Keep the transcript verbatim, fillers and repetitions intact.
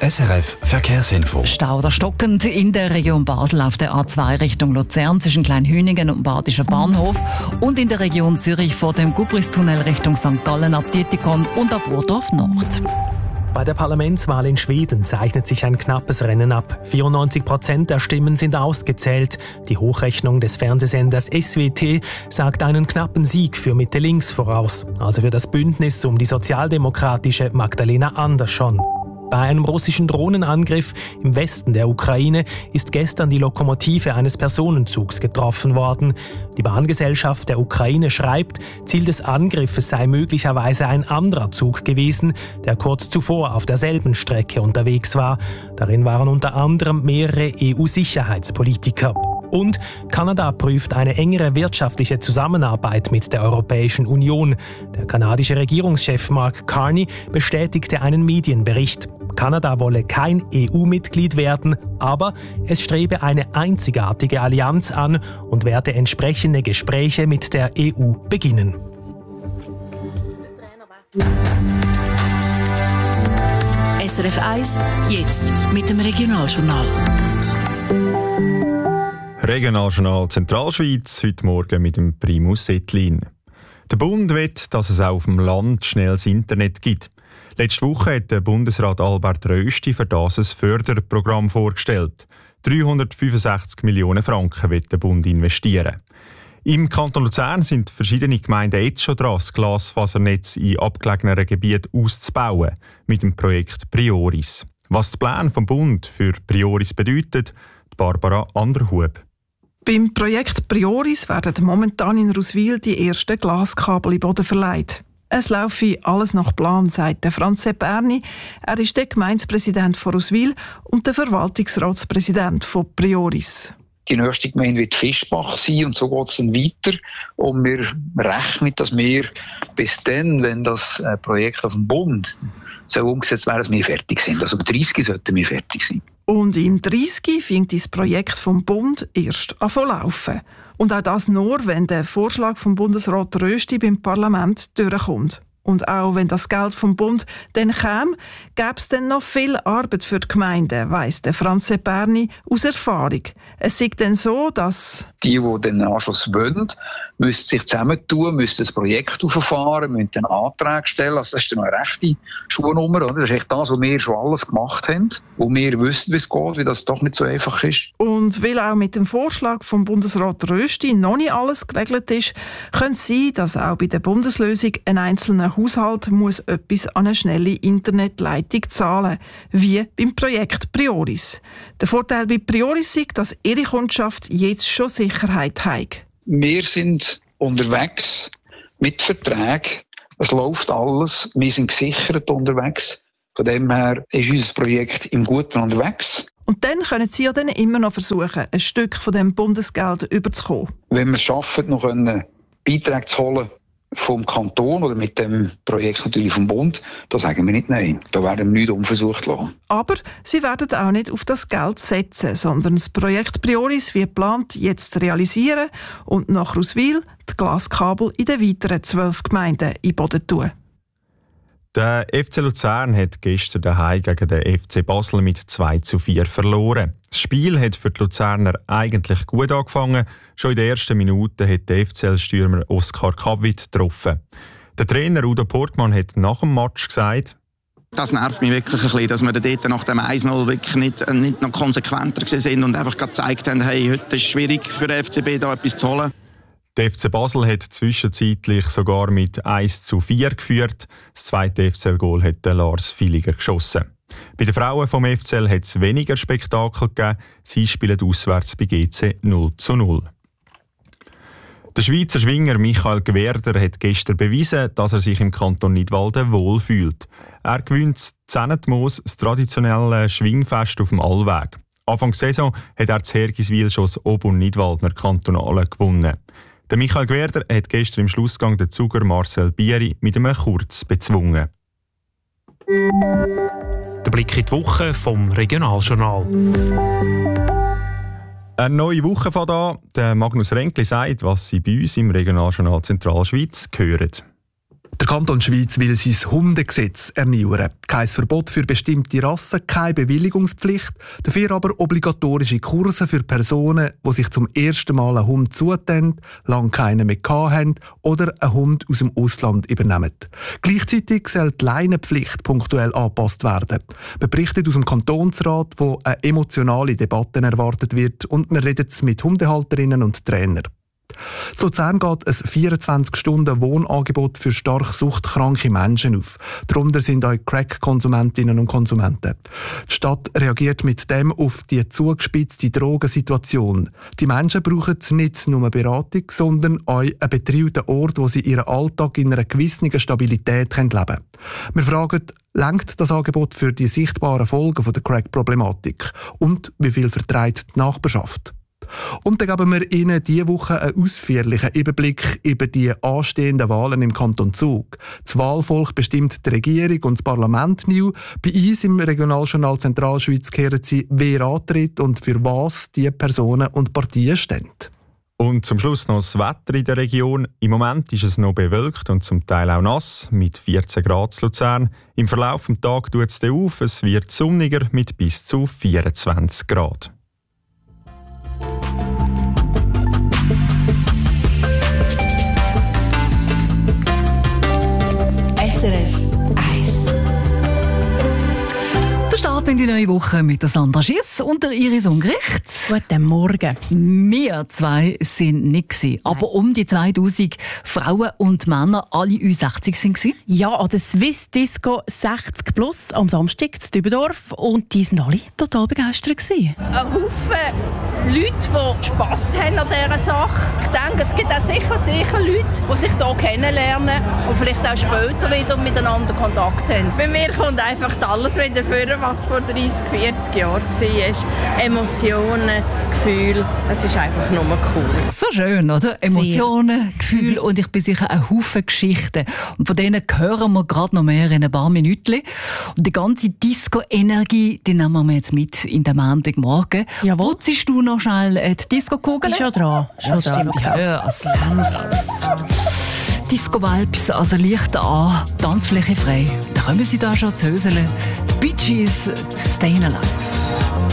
S R F Verkehrsinfo. Stau oder stockend in der Region Basel auf der A zwei Richtung Luzern zwischen Kleinhüningen und Badischer Bahnhof und in der Region Zürich vor dem Gubristunnel Richtung Sankt Gallen ab Dietikon und ab Urdorf Nord. Bei der Parlamentswahl in Schweden zeichnet sich ein knappes Rennen ab. vierundneunzig Prozent der Stimmen sind ausgezählt. Die Hochrechnung des Fernsehsenders S W T sagt einen knappen Sieg für Mitte-Links voraus, also für das Bündnis um die sozialdemokratische Magdalena Andersson. Bei einem russischen Drohnenangriff im Westen der Ukraine ist gestern die Lokomotive eines Personenzugs getroffen worden. Die Bahngesellschaft der Ukraine schreibt, Ziel des Angriffes sei möglicherweise ein anderer Zug gewesen, der kurz zuvor auf derselben Strecke unterwegs war. Darin waren unter anderem mehrere E U-Sicherheitspolitiker. Und Kanada prüft eine engere wirtschaftliche Zusammenarbeit mit der Europäischen Union. Der kanadische Regierungschef Mark Carney bestätigte einen Medienbericht. Kanada wolle kein E U-Mitglied werden, aber es strebe eine einzigartige Allianz an und werde entsprechende Gespräche mit der E U beginnen. S R F eins, jetzt mit dem Regionaljournal. Regionaljournal Zentralschweiz, heute Morgen mit dem Primus Ettlin. Der Bund will, dass es auch auf dem Land schnelles Internet gibt. Letzte Woche hat der Bundesrat Albert Rösti für das ein Förderprogramm vorgestellt. dreihundertfünfundsechzig Millionen Franken will der Bund investieren. Im Kanton Luzern sind verschiedene Gemeinden jetzt schon dran, das Glasfasernetz in abgelegenen Gebieten auszubauen, mit dem Projekt Prioris. Was die Pläne vom Bund für Prioris bedeutet, Barbara Anderhub. Beim Projekt Prioris werden momentan in Ruswil die ersten Glaskabel in Boden verlegt. Es laufe alles nach Plan, sagt der Franz Sepp Erni. Er ist der Gemeindepräsident von Ruswil und der Verwaltungsratspräsident von Prioris. Die nächste Gemeinde wird Fischbach sein und so geht es dann weiter. Und wir rechnen, dass wir bis dann, wenn das Projekt auf dem Bund so umgesetzt wäre, dass wir fertig sind. Also im dreißig sollten wir fertig sein. Und im dreißig fängt das Projekt vom Bund erst an zu laufen. Und auch das nur, wenn der Vorschlag vom Bundesrat Rösti beim Parlament durchkommt. Und auch wenn das Geld vom Bund dann käme, gäbe es dann noch viel Arbeit für die Gemeinden, weiss der Franz Sepp Erni aus Erfahrung. Es ist dann so, dass die, die den Anschluss wollen, müssen sich zusammentun, müssen das Projekt auffahren, müssen einen Antrag stellen. Also das ist dann eine rechte Schuhnummer. Oder? Das ist echt das, was wir schon alles gemacht haben, wo wir wissen, wie es geht, wie das doch nicht so einfach ist. Und weil auch mit dem Vorschlag vom Bundesrat Rösti noch nicht alles geregelt ist, könnte es sein, dass auch bei der Bundeslösung ein einzelner Haushalt muss etwas an eine schnelle Internetleitung zahlen, wie beim Projekt Prioris. Der Vorteil bei Prioris ist, dass ihre Kundschaft jetzt schon Sicherheit hat. Wir sind unterwegs mit Verträgen. Es läuft alles. Wir sind gesichert unterwegs. Von dem her ist unser Projekt im Guten unterwegs. Und dann können Sie ja dann immer noch versuchen, ein Stück von dem Bundesgeld überzukommen. Wenn wir es schaffen, noch einen Beitrag zu holen vom Kanton oder mit dem Projekt natürlich vom Bund, da sagen wir nicht nein. Da werden wir nichts unversucht lassen. Aber Sie werden auch nicht auf das Geld setzen, sondern das Projekt Prioris wie geplant jetzt realisieren und nach Ruswil die Glaskabel in den weiteren zwölf Gemeinden in Boden tun. Der F C Luzern hat gestern daheim gegen den F C Basel mit zwei zu vier verloren. Das Spiel hat für die Luzerner eigentlich gut angefangen. Schon in der ersten Minute hat der F C L-Stürmer Oskar Kabwit getroffen. Der Trainer Udo Portmann hat nach dem Match gesagt: Das nervt mich wirklich ein bisschen, dass wir dort nach dem eins null wirklich nicht, nicht noch konsequenter sind und einfach gezeigt haben, hey, heute ist es schwierig für den F C B da etwas zu holen. Der F C Basel hat zwischenzeitlich sogar mit eins zu vier geführt. Das zweite F C L-Goal hat Lars Filiger geschossen. Bei den Frauen vom F C L hat es weniger Spektakel gegeben. Sie spielen auswärts bei G C null zu null. Der Schweizer Schwinger Michael Gwerder hat gestern bewiesen, dass er sich im Kanton Nidwalden wohlfühlt. Er gewinnt das Zennetmoos, das traditionelle Schwingfest auf dem Allweg. Anfang der Saison hat er zu Hergiswil schon das Ob- und Nidwaldner Kantonale gewonnen. Der Michael Gwerder hat gestern im Schlussgang den Zuger Marcel Bieri mit einem Kurz bezwungen. Der Blick in die Woche vom Regionaljournal. Eine neue Woche von da. Der Magnus Renkli sagt, was Sie bei uns im Regionaljournal Zentralschweiz hören. Der Kanton Schwyz will sein Hundegesetz erneuern. Kein Verbot für bestimmte Rassen, keine Bewilligungspflicht, dafür aber obligatorische Kurse für Personen, die sich zum ersten Mal einen Hund zutun, lange keinen mehr haben oder einen Hund aus dem Ausland übernehmen. Gleichzeitig soll die Leinenpflicht punktuell angepasst werden. Man berichtet aus dem Kantonsrat, wo eine emotionale Debatte erwartet wird, und man redet mit Hundehalterinnen und Trainern. In Luzern geht ein vierundzwanzig-Stunden-Wohnangebot für stark suchtkranke Menschen auf. Darunter sind auch Crack-Konsumentinnen und Konsumenten. Die Stadt reagiert mit dem auf die zugespitzte Drogensituation. Die Menschen brauchen nicht nur Beratung, sondern auch einen betreuten Ort, wo sie ihren Alltag in einer gewissen Stabilität leben können. Wir fragen, lenkt das Angebot für die sichtbaren Folgen der Crack-Problematik? Und wie viel vertreibt die Nachbarschaft? Und dann geben wir Ihnen diese Woche einen ausführlichen Überblick über die anstehenden Wahlen im Kanton Zug. Das Wahlvolk bestimmt die Regierung und das Parlament neu. Bei uns im Regionaljournal Zentralschweiz kehren Sie, wer antritt und für was die Personen und Partien stehen. Und zum Schluss noch das Wetter in der Region. Im Moment ist es noch bewölkt und zum Teil auch nass, mit vierzehn Grad in Luzern. Im Verlauf des Tages tut es auf, es wird sonniger mit bis zu vierundzwanzig Grad. S R F eins. Der Start in die neue Woche mit der Sandra Schiss und der Iris Ungericht. Guten Morgen. Wir zwei sind nicht gewesen, aber um die zweitausend Frauen und Männer, alle Ü sechzig sind gewesen. Ja, an der Swiss Disco sechzig plus am Samstag in Dübendorf, und die waren alle total begeistert gewesen. Ein Haufen Leute, die Spass haben an dieser Sache. Ich denke, es gibt auch sicher, sicher Leute, die sich hier kennenlernen und vielleicht auch später wieder miteinander Kontakt haben. Bei mir kommt einfach alles wieder vor, was vor dreissig, vierzig Jahren war. Emotionen, Gefühle, es ist einfach nur cool. So schön, oder? Emotionen, Gefühle und ich bin sicher ein Haufen Geschichten. Und von denen hören wir gerade noch mehr in ein paar Minuten. Und die ganze Disco-Energie, die nehmen wir jetzt mit in den Montagmorgen. Jawohl. Putzest du noch schnell die Disco-Kugel? Schon dran. Schon ja, dran. Stimmt, ich höre es. Disco-Vibes, also Licht an, Tanzfläche frei. Da kommen sie da schon zu höseln. Die Bee Gees, Stayin' Alive.